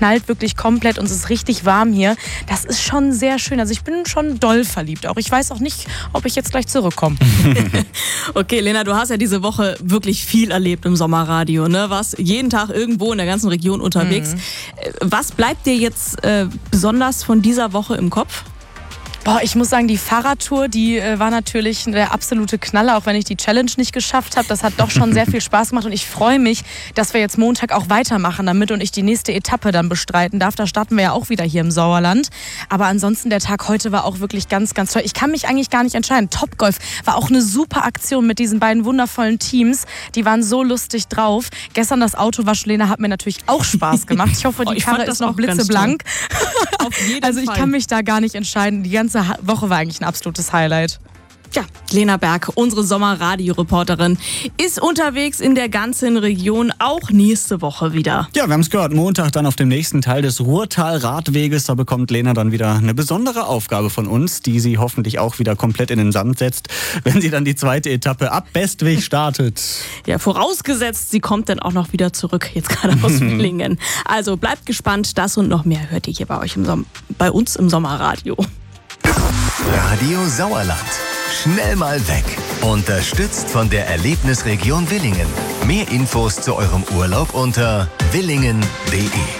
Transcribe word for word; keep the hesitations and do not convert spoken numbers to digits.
knallt wirklich komplett und es ist richtig warm hier. Das ist schon sehr schön. Also ich bin schon doll verliebt auch. Ich weiß auch nicht, ob ich jetzt gleich zurückkomme. Okay, Lena, du hast ja diese Woche wirklich viel erlebt im Sommerradio, ne? Warst jeden Tag irgendwo in der ganzen Region unterwegs. Mhm. Was bleibt dir jetzt äh, besonders von dieser Woche im Kopf? Boah, ich muss sagen, die Fahrradtour, die äh, war natürlich der absolute Knaller, auch wenn ich die Challenge nicht geschafft habe. Das hat doch schon sehr viel Spaß gemacht und ich freue mich, dass wir jetzt Montag auch weitermachen damit und ich die nächste Etappe dann bestreiten darf. Da starten wir ja auch wieder hier im Sauerland. Aber ansonsten, der Tag heute war auch wirklich ganz, ganz toll. Ich kann mich eigentlich gar nicht entscheiden. Topgolf war auch eine super Aktion mit diesen beiden wundervollen Teams. Die waren so lustig drauf. Gestern das Autowaschlena hat mir natürlich auch Spaß gemacht. Ich hoffe, die oh, ich Karre ist noch blitzeblank. Auf jeden also ich Fall. kann mich da gar nicht entscheiden. Die ganze Woche war eigentlich ein absolutes Highlight. Ja, Lena Berg, unsere Sommerradio-Reporterin, ist unterwegs in der ganzen Region, auch nächste Woche wieder. Ja, wir haben es gehört, Montag dann auf dem nächsten Teil des Ruhrtal-Radweges. Da bekommt Lena dann wieder eine besondere Aufgabe von uns, die sie hoffentlich auch wieder komplett in den Sand setzt, wenn sie dann die zweite Etappe ab Bestwig startet. Ja, vorausgesetzt, sie kommt dann auch noch wieder zurück, jetzt gerade aus Villingen. Also bleibt gespannt, das und noch mehr hört ihr hier bei euch im Som- bei uns im Sommerradio. Radio Sauerland. Schnell mal weg. Unterstützt von der Erlebnisregion Villingen. Mehr Infos zu eurem Urlaub unter villingen punkt de.